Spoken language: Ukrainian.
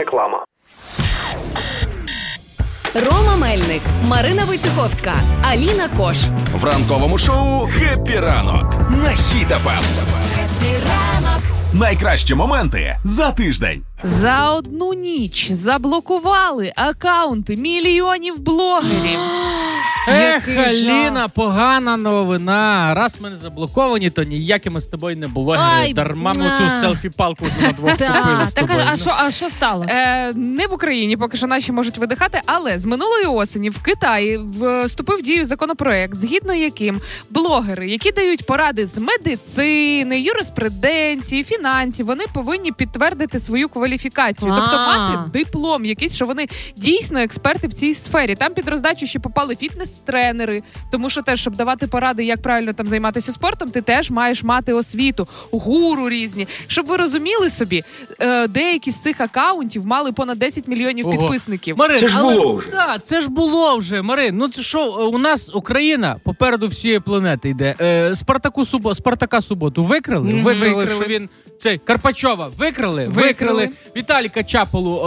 Реклама. Рома Мельник, Марина Войцеховська, Аліна Кош. В ранковому шоу «Хеппі ранок» на Хіт FM. Хеппі ранок. Найкращі моменти за тиждень. За одну ніч заблокували акаунти мільйонів блогерів. Аліна, погана новина. Раз ми не заблоковані, то ніякі ми з тобою не блогери. Дарма ми ту селфі-палку на двох купили з тобою. А що стало? Не в Україні, поки що наші можуть видихати, але з минулої осені в Китаї вступив в дію законопроект, згідно яким блогери, які дають поради з медицини, юриспруденції, фінансів, вони повинні підтвердити свою кваліфікацію. Тобто мати диплом якийсь, що вони дійсно експерти в цій сфері. Там під роздачу ще попали фітнес-тренери, тому що теж, щоб давати поради, як правильно там займатися спортом, ти теж маєш мати освіту, гуру різні. Щоб ви розуміли собі, деякі з цих акаунтів мали понад 10 мільйонів підписників. Марин, це ж було вже. Так, це ж було вже, Марин. Ну що, у нас Україна попереду всієї планети йде. Спартака Суботу викрали, що він цей Карпачова викрали. Віталіка Чаполу